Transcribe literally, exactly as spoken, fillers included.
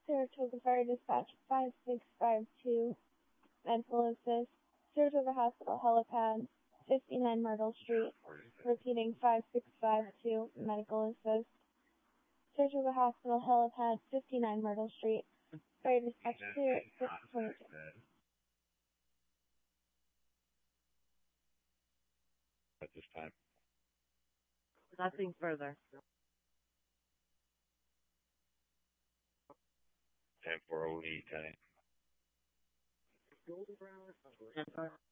Saratoga Fire Dispatch five six five two, medical assist. Saratoga Hospital helipad, fifty-nine Myrtle Street. Repeating five six five two, medical assist. Saratoga Hospital helipad, fifty-nine Myrtle Street. Fire Dispatch clear at six twenty-two. At this time. Nothing further. ten four O E, ten. ten four.